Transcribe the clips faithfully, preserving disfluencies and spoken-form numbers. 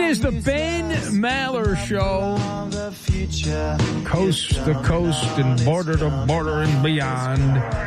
is the Ben Maller Show. Coast to coast and border to border and beyond.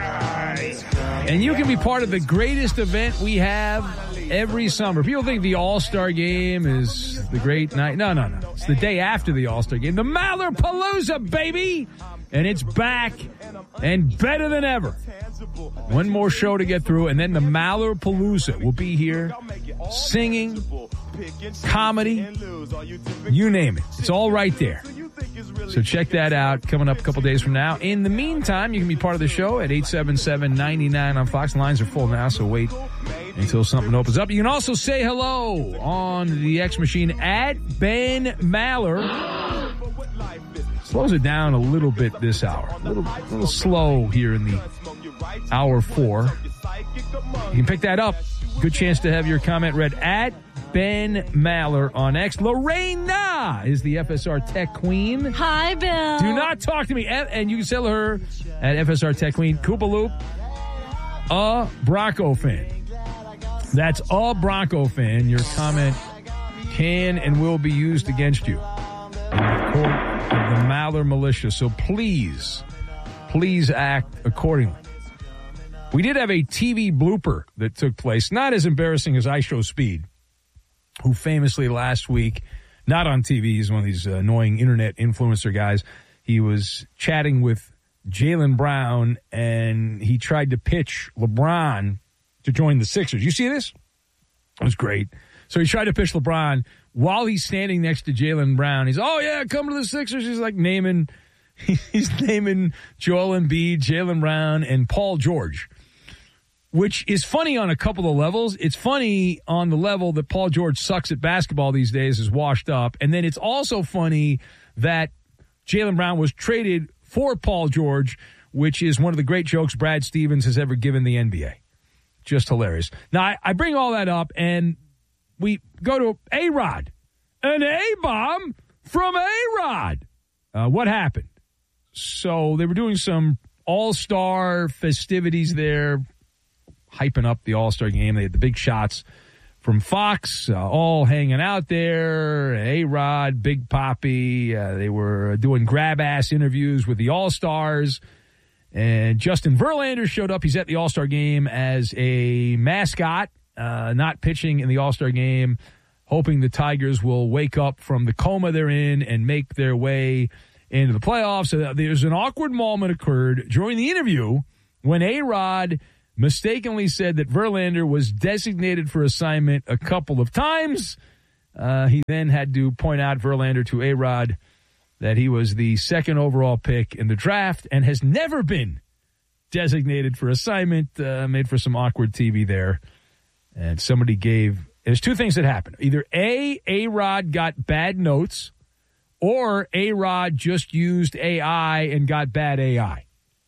And you can be part of the greatest event we have every summer. People think the All-Star Game is the great night. No, no, no. It's the day after the All-Star Game. The Mallerpalooza, baby! And it's back and better than ever. One more show to get through, and then the Mallerpalooza will be here singing, comedy, you name it. It's all right there. So check that out coming up a couple days from now. In the meantime, you can be part of the show at eight seven seven, nine nine on Fox. Lines are full now, so wait until something opens up. You can also say hello on the X machine at Ben Maller. Slows it down a little bit this hour. A little, a little slow here in the hour four. You can pick that up. Good chance to have your comment read at Ben Maller on X. Lorena is the F S R Tech Queen. Hi, Bill. Do not talk to me. And you can tell her at F S R Tech Queen, Koopa Loop, a Bronco fan. That's a Bronco fan. Your comment can and will be used against you in the court of the Maller militia. So please, please act accordingly. We did have a T V blooper that took place, not as embarrassing as I Show Speed, who famously last week, not on T V, he's one of these uh, annoying internet influencer guys. He was chatting with Jaylen Brown, and he tried to pitch LeBron to join the Sixers. You see this? It was great. So he tried to pitch LeBron while he's standing next to Jaylen Brown. He's, oh, yeah, come to the Sixers. He's like naming, he's naming Joel Embiid, Jaylen Brown, and Paul George, which is funny on a couple of levels. It's funny on the level that Paul George sucks at basketball these days, is washed up. And then it's also funny that Jaylen Brown was traded for Paul George, which is one of the great jokes Brad Stevens has ever given the N B A. Just hilarious. Now, I, I bring all that up, and we go to A-Rod. An A-bomb from A-Rod. Uh, what happened? So they were doing some all-star festivities there, hyping up the All-Star game. They had the big shots from Fox, uh, all hanging out there. A-Rod, Big Papi. Uh, they were doing grab-ass interviews with the All-Stars. And Justin Verlander showed up. He's at the All-Star game as a mascot, uh, not pitching in the All-Star game, hoping the Tigers will wake up from the coma they're in and make their way into the playoffs. So there's an awkward moment occurred during the interview when A-Rod mistakenly said that Verlander was designated for assignment a couple of times. Uh, he then had to point out Verlander to A-Rod that he was the second overall pick in the draft and has never been designated for assignment. Uh, made for some awkward T V there. And somebody gave, there's two things that happened. Either A, A-Rod got bad notes, or A-Rod just used A I and got bad A I.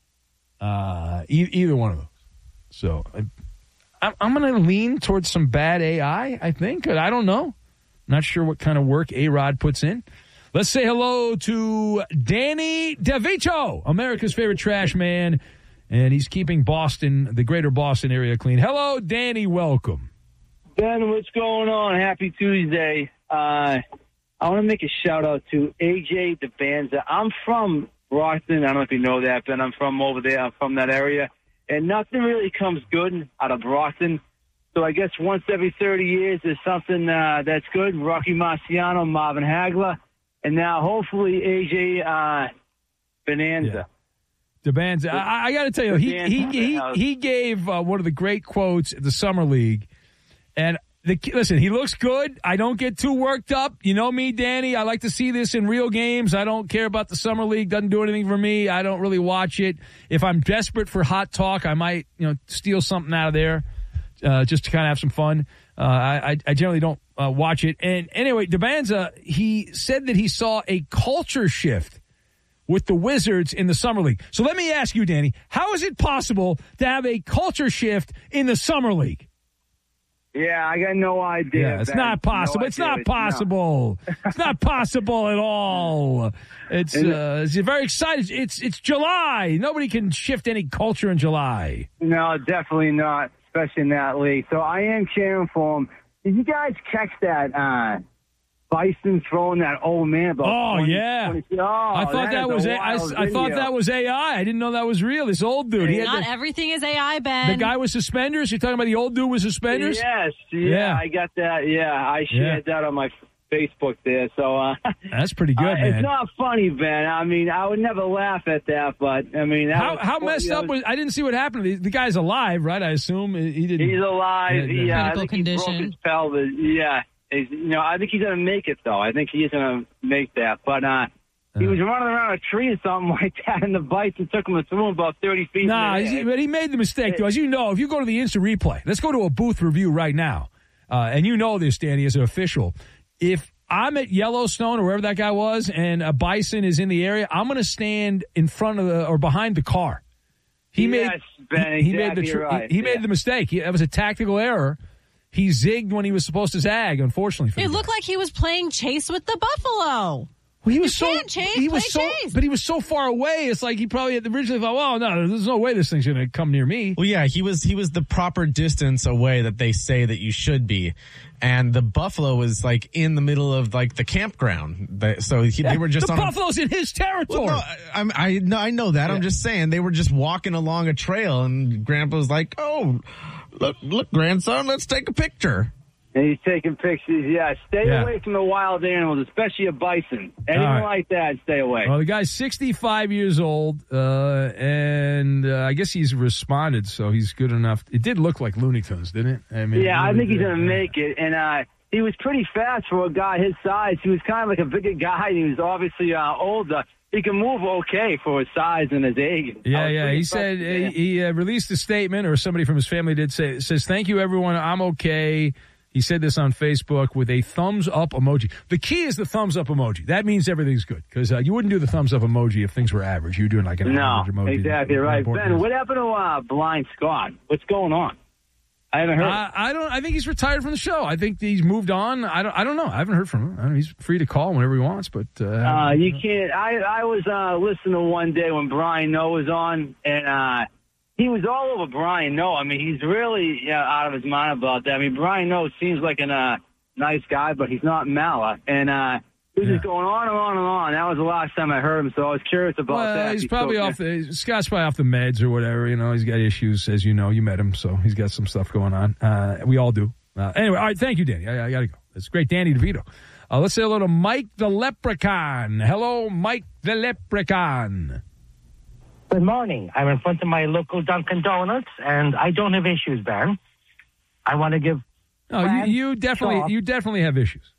Uh, e- either one of those. So I, I'm going to lean towards some bad A I, I think. I don't know. Not sure what kind of work A-Rod puts in. Let's say hello to Danny DeVito, America's favorite trash man, and he's keeping Boston, the greater Boston area, clean. Hello, Danny. Welcome. Ben, what's going on? Happy Tuesday. Uh, I want to make a shout-out to A J DeBanza. I'm from Brockton. I don't know if you know that, Ben. I'm from over there. I'm from that area. And nothing really comes good out of Brockton. So I guess once every thirty years there's something uh, that's good. Rocky Marciano, Marvin Hagler. And now, hopefully, A J uh, Bonanza. Yeah. DeBanza. I, I got to tell you, he he he, he gave uh, one of the great quotes at the Summer League. And, the, listen, he looks good. I don't get too worked up. You know me, Danny. I like to see this in real games. I don't care about the Summer League. Doesn't do anything for me. I don't really watch it. If I'm desperate for hot talk, I might, you know, steal something out of there uh, just to kind of have some fun. Uh, I, I generally don't uh, watch it. And anyway, DeBanza, he said that he saw a culture shift with the Wizards in the Summer League. So let me ask you, Danny, how is it possible to have a culture shift in the Summer League? Yeah, I got no idea. Yeah, it's Ben. not possible. No it's idea. not possible. No. It's not possible at all. It's uh, it's very exciting. It's it's July. Nobody can shift any culture in July. No, definitely not, especially in that league. So I am cheering for him. Did you guys catch that uh, Bison throwing that old man about Oh, twenty, yeah. twenty, oh, I thought that, that was a a, I, wild I thought video. that was A I. I didn't know that was real. This old dude. He had Not the, everything is A I, Ben. the guy with suspenders. You're talking about the old dude with suspenders? Yes, yeah, Yeah. I got that. Yeah, I shared Yeah. that on my Facebook there. So uh, That's pretty good, uh, man. It's not funny, Ben. I mean, I would never laugh at that, but I mean, that How was, how messed you know, up was? I didn't see what happened. The, the guy's alive, right? I assume he didn't. He's alive. Yeah, Yeah, I Critical think condition. he broke his pelvis. Yeah, he's, you know, I think he's gonna make it though. I think he is gonna make that. But uh, he was running around a tree or something like that, and the bison took him and threw him about thirty feet. Nah, in the he, air. but he made the mistake, though. As you know, if you go to the instant replay, let's go to a booth review right now. Uh, and you know this, Danny, as an official. If I'm at Yellowstone or wherever that guy was, and a bison is in the area, I'm going to stand in front of the or behind the car. He Yes, made Ben, he, he made the exactly tr- right. he, he Yeah. made the mistake. He, that was a tactical error. He zigged when he was supposed to zag. Unfortunately, for It the guy. looked like he was playing chase with the buffalo. Well, he was You so can't chase, he was so, play chase. but he was so far away. It's like he probably had originally thought, "Well, no, there's no way this thing's going to come near me." Well, yeah, he was he was the proper distance away that they say that you should be, and the buffalo was like in the middle of like the campground. They- So he, they were just the on. a- buffalo's in his territory. Well, no, I, I'm- I no, I know that. I'm just saying they were just walking along a trail, and Grandpa was like, "Oh, look, look, grandson, let's take a picture." And he's taking pictures. Yeah, stay Yeah. away from the wild animals, especially a bison. Anything right. like that, stay away. Well, the guy's sixty-five years old, uh, and uh, I guess he's responded, so he's good enough. It did look like Looney Tunes, didn't it? I mean, yeah, it I really think he's did. going to make it. And uh, he was pretty fast for a guy his size. He was kind of like a bigger guy. And he was obviously uh, older. He can move okay for his size and his age. I Yeah, was yeah. pretty He said impressed uh, with that. he uh, released a statement, or somebody from his family did say, says, "Thank you, everyone. I'm okay." He said this on Facebook with a thumbs up emoji. The key is the thumbs up emoji. That means everything's good, because uh, you wouldn't do the thumbs up emoji if things were average. You're doing like an No, average emoji. exactly right. Important Ben, is- what happened to uh, Blind Scott? What's going on? I haven't heard. Uh, I don't. I think he's retired from the show. I think he's moved on. I don't. I don't know. I haven't heard from him. I don't, he's free to call whenever he wants. But uh, Uh, you can't. I I was uh, listening one day when Brian Noe was on, and uh, he was all over Brian Noe. I mean, he's really uh, out of his mind about that. I mean, Brian Noe seems like a uh, nice guy, but he's not Mala. And uh, he was Yeah. just going on and on and on. That was the last time I heard him, so I was curious about well, that. he's probably still- off the. Scott's probably off the meds or whatever. You know, he's got issues, as you know. You met him, so he's got some stuff going on. Uh, we all do. Uh, anyway, all right. Thank you, Danny. I, I got to go. It's great, Danny DeVito. Uh, let's say hello to Mike the Leprechaun. Hello, Mike the Leprechaun. Good morning. I'm in front of my local Dunkin' Donuts, and I don't have issues, Ben. I want to give. No, you, Brad you definitely, Shaw. you definitely have issues.